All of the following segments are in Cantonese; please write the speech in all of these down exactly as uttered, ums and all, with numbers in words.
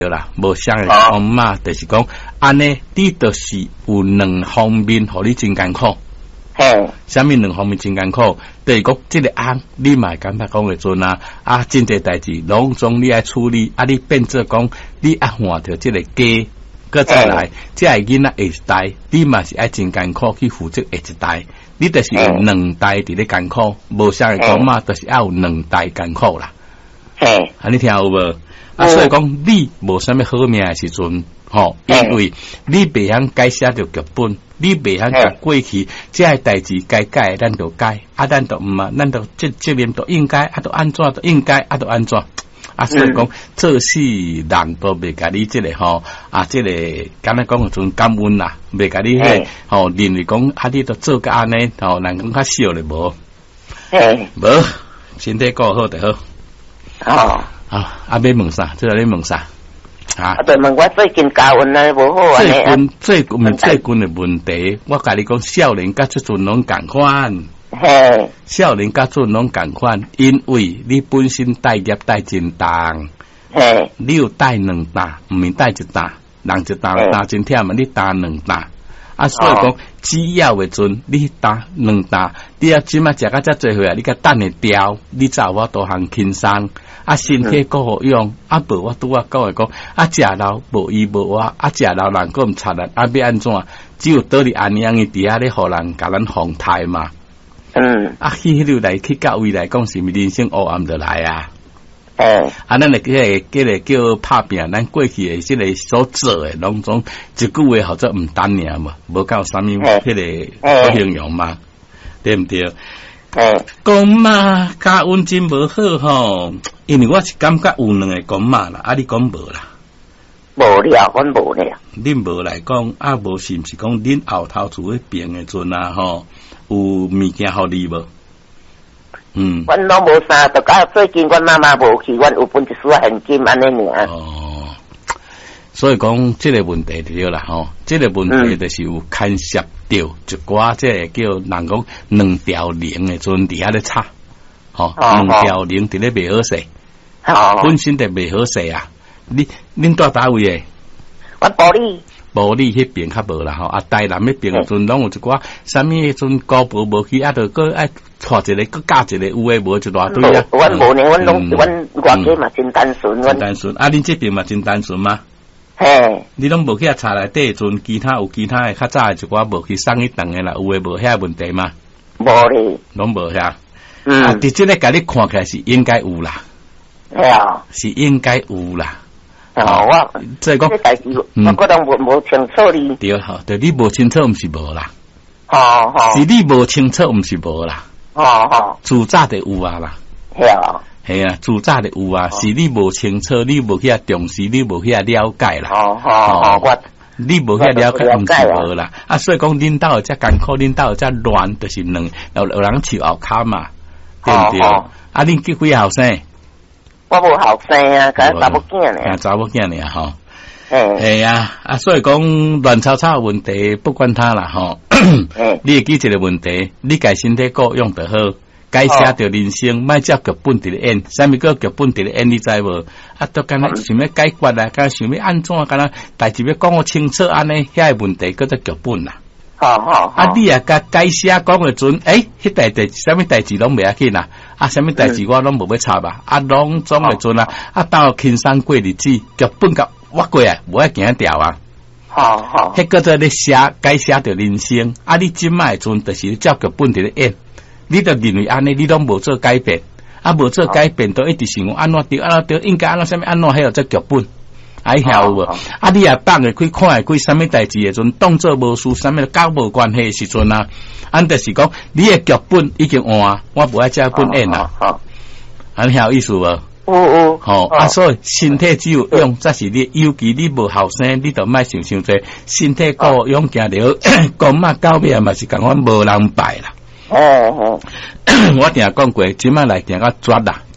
对啦，无相的讲嘛，就是讲安尼，你就是有两方面，互你真艰苦。 嘿， 啥物两方面真艰苦？就是讲即个案，你嘛感觉讲会准啊？啊，真侪代志，拢总你爱处理，啊，你变做讲你爱换着即个家，搁再来，即个囡仔下一代，你嘛是爱真艰苦去负责下一代，你就是有两代伫咧艰苦，无相的讲嘛，就是要有两代艰苦啦。 嘿， 啊，你听有无？啊，所以讲你无啥物好命的时阵，吼，因为你袂晓改写着剧本，你袂晓甲过去即个代志该改，咱就改，啊，咱就毋啊，咱就即即面都应该，啊，都安怎都应该，啊，都安怎，啊，所以讲做事人都袂甲你即个吼，啊，即个敢若讲阵感恩啦，袂甲你迄吼认为讲啊，你都做甲安尼，吼，人讲较少咧无，无身体顾好就好。 哦。 啊！啊，要问啥？即个你问啥？啊！ 啊，对，问我最近教运啊无好啊。 最近最近最近的问题，我甲你讲，少年甲即阵拢共款。 嘿。 少年甲阵拢共款，因为你本身带业带真重。 嘿。 你有带两担，毋免带一担，人一担担真忝啊！你担两担。啊，所以讲，只要的阵，你担两担，你啊即马食到遮济岁啊，你甲等会调，你才有法度通轻松。啊，身体够好用，啊，无我拄啊讲诶讲，啊，食老无伊无我，啊，食老人佫毋插人，啊，要安怎？只有倒伫安尼样诶底下咧，互人甲咱防态嘛。嗯。啊，去迄路来去到位来讲，是毋人生黑暗就来啊？诶。啊，咱诶迄个迄个叫拍拼，咱过去诶即个所做诶，拢总一句话或者毋单尔嘛，无够啥物迄个好形容嘛，对毋对？诶，讲嘛，家运真无好吼，因为我是感觉有两个讲嘛啦，啊，你讲无啦， 无了，阮无了。 恁无来讲，啊，无是毋是讲恁后头厝迄边诶阵啊吼，有物件互你无？嗯， 阮拢无啥，就到最近阮妈妈无去，阮有分一丝现金安尼尔。 哦，所以讲即个问题对啦吼，即个问题就是有牵涉到一寡即个叫人讲两条零诶阵伫遐咧插，吼，两条零伫咧袂好势，本身就袂好势啊。你恁住倒位诶？ 我保利。 保利迄边较无啦吼，啊，台南迄边诶阵拢有一寡，啥物迄阵高博无去，啊，着个爱带一个，个加一个，有诶无一大堆啊。 阮无呢，阮拢阮外家嘛真单纯， 真单纯。啊，恁这边嘛真单纯吗？ 嘿， 你拢无去啊查内底阵，其他有其他诶较早诶一寡无去送去等诶啦，有诶无遐问题吗？ 无咧， 拢无遐。 嗯， 啊，伫即个甲你看起来是应该有啦， 系啊， 是應該有啦。 哦，我即係講， 代志我覺得無無清楚哩。 對，吼，對你無清楚，毋是無啦。 哦哦， 是你無清楚，毋是無啦。 哦哦， 自早就有啊啦。 係啊， 係啊，自早就有啊，是你無清楚，你無去啊重視，你無去啊了解啦。 哦哦，我你無去啊了解，毋是無啦。啊，所以講，恁兜有遮艱苦，恁兜有遮亂，就是兩有有人笑後骹嘛，對唔對？啊，恁結幾後生？ 我無後生啊，甲查某囝呢。 啊，查某囝呢吼。 誒， 係啊，啊，所以講亂炒炒問題不管他啦吼。你會記一個問題，你家身體夠用得好，該寫着人生，莫照劇本佇咧演，啥物個劇本佇咧演，你知無？啊，都敢若想要解決啊，敢想要安怎，敢若代志要講我清楚安尼，遐個問題叫做劇本啦。 好好， 啊，你啊，甲該寫講嘅陣，誒，迄代志，啥物代志攏袂要緊啦，啊，啥物代志我攏無要插啊，啊，攏總嘅陣啊，啊，當輕鬆過日子，劇本甲挖過來，無要行掉啊。 好好， 迄個做咧寫，該寫着人生，啊，你即賣陣就是照劇本佇咧演，你就認為安尼，你攏無做改變，啊，無做改變，都一直想安怎對，安怎對，應該安怎啥物安怎，迄個做劇本。哎曉有無？啊，你也放會開看會開啥物代志誒陣，當做無事，啥物搞無關係誒時陣啊，安就是講你誒劇本已經換，我無愛照本演啦。安曉意思無？ 有有。 吼啊，所以身體只有用，則是你，尤其你無後生，你就莫想傷濟，身體夠用行着，講嘛到尾嘛是共款無人敗啦。 哦哦， 我定講過，即擺來定個絕啦，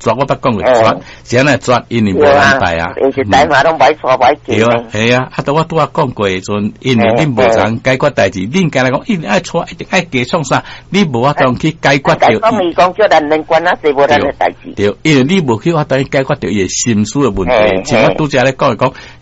抓，我捌讲过抓，谁来抓？因为无安排啊。 有时代码拢歹错歹记。 对啊，系啊，啊，都我拄啊讲过迄阵，因为恁无通解决代志，恁家来讲，一定爱错，一定爱加创啥，你无法通去解决掉。 讲伊讲叫咱能管啊，是无咱的代志。 对，因为你无去法通解决掉伊心思的问题，像我拄则咧讲讲。